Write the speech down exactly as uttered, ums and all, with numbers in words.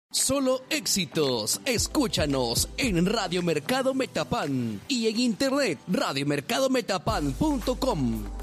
Solo éxitos. Escúchanos en Radio Mercado Metapan y en internet radio mercado metapan punto com.